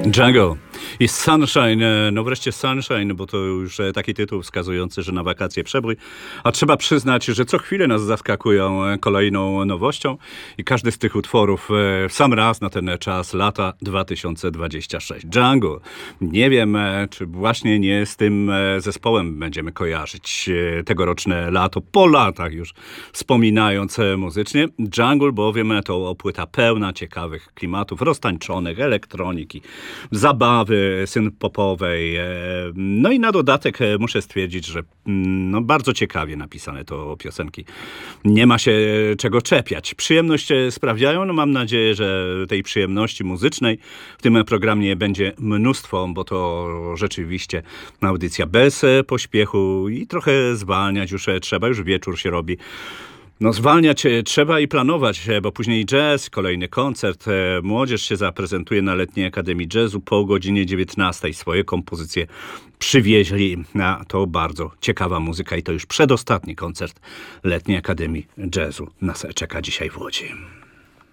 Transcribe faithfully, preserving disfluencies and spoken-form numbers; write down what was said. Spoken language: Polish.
Jungle i Sunshine, no wreszcie Sunshine, bo to już taki tytuł wskazujący, że na wakacje przebój, a trzeba przyznać, że co chwilę nas zaskakują kolejną nowością i każdy z tych utworów w sam raz na ten czas lata dwa tysiące dwudziesty szósty. Jungle. Nie wiem, czy właśnie nie z tym zespołem będziemy kojarzyć tegoroczne lato, po latach już wspominając muzycznie. Jungle bowiem to płyta pełna ciekawych klimatów, roztańczonych, elektroniki, zabawy synth-popowej. No i na dodatek muszę stwierdzić, że no bardzo ciekawie napisane to piosenki. Nie ma się czego czepiać. Przyjemność sprawiają. No mam nadzieję, że tej przyjemności muzycznej w tym programie będzie mnóstwo, bo to rzeczywiście audycja bez pośpiechu i trochę zwalniać już trzeba, już wieczór się robi. No zwalniać trzeba i planować, bo później jazz, kolejny koncert. Młodzież się zaprezentuje na Letniej Akademii Jazzu po godzinie dziewiętnastej. Swoje kompozycje przywieźli. A to bardzo ciekawa muzyka i to już przedostatni koncert Letniej Akademii Jazzu nas czeka dzisiaj w Łodzi.